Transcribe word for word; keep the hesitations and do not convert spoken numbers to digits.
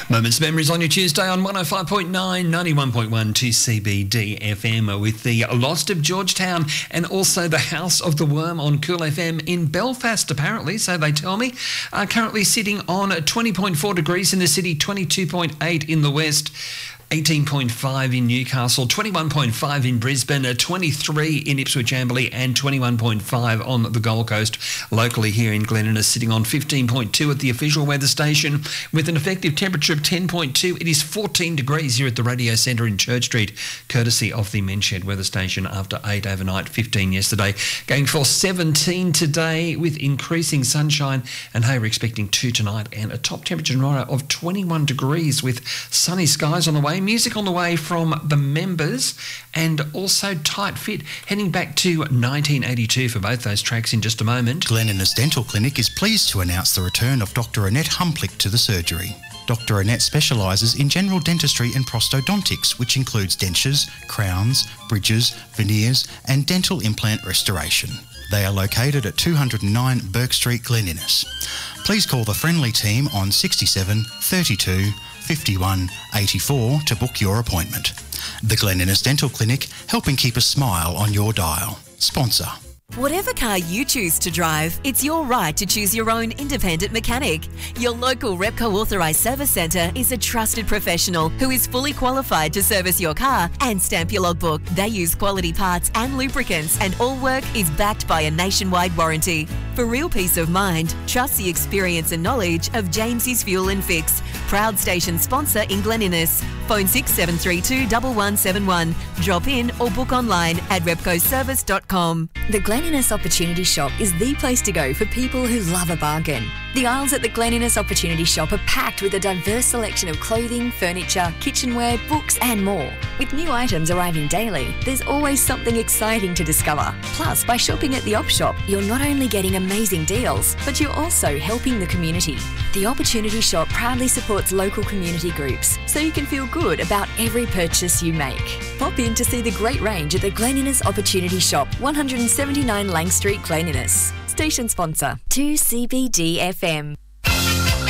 Moments Memories on your Tuesday on one oh five point nine, ninety-one point one to C B D F M with the Lost of Georgetown and also the House of the Worm on Cool F M in Belfast, apparently, so they tell me. Uh, currently sitting on twenty point four degrees in the city, twenty-two point eight in the west. eighteen point five in Newcastle, twenty-one point five in Brisbane, twenty-three in Ipswich Amberley and twenty-one point five on the Gold Coast. Locally here in Glen Innes, sitting on fifteen point two at the official weather station with an effective temperature of ten point two. It is fourteen degrees here at the Radio Centre in Church Street, courtesy of the Menshed weather station after eight overnight, fifteen yesterday. Going for seventeen today with increasing sunshine, and hey, we're expecting two tonight and a top temperature tomorrow of twenty-one degrees with sunny skies on the way. Music on the way from the Members and also Tight Fit, heading back to nineteen eighty-two for both those tracks in just a moment. Glen Innes Dental Clinic is pleased to announce the return of Doctor Annette Humplick to the surgery. Doctor Annette specialises in general dentistry and prosthodontics, which includes dentures, crowns, bridges, veneers and dental implant restoration. They are located at two oh nine Burke Street, Glen Innes. Please call the friendly team on sixty-seven thirty-two fifty-one eighty-four to book your appointment. The Glen Innes Dental Clinic, helping keep a smile on your dial. Sponsor. Whatever car you choose to drive, it's your right to choose your own independent mechanic. Your local Repco authorised service centre is a trusted professional who is fully qualified to service your car and stamp your logbook. They use quality parts and lubricants, and all work is backed by a nationwide warranty. For real peace of mind, trust the experience and knowledge of James's Fuel and Fix, proud station sponsor in Glen Innes. Phone six seven three two, one one seven one. Drop in or book online at repco service dot com. The Glen Innes Opportunity Shop is the place to go for people who love a bargain. The aisles at the Glen Innes Opportunity Shop are packed with a diverse selection of clothing, furniture, kitchenware, books and more. With new items arriving daily, there's always something exciting to discover. Plus, by shopping at the Op Shop, you're not only getting amazing deals, but you're also helping the community. The Opportunity Shop proudly supports local community groups, so you can feel good about every purchase you make. Pop in to see the great range at the Glen Innes Opportunity Shop, one seventy-nine Lang Street, Glen Innes. Station sponsor, two C B D F M.